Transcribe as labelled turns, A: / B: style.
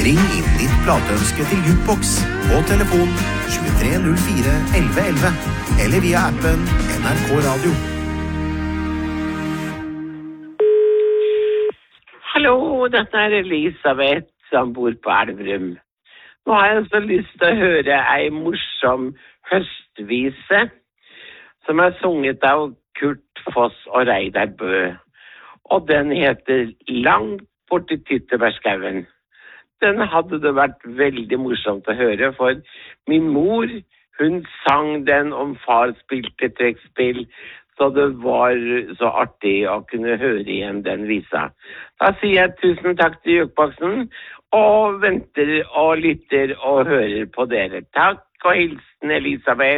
A: Ring inn ditt plateønske til Jukebox på telefon 2304 1111 eller via appen NRK Radio.
B: Hallo, dette Elisabeth som bor på Elverum. Nå har jeg så lyst til å høre ei morsom høstvise som sunget av Kurt Foss og Reidar Bø. Og den heter Langt borti Tyttebærskauen. Den hadde det vært veldig morsomt å høre, for min mor, hun sang den om far spilte trekkspill, så det var så artig å kunne høre igjen den visa. Da sier jeg tusen takk til Jukeboxen, og venter og lytter og hører på dere. Takk og hilsen Elisabeth.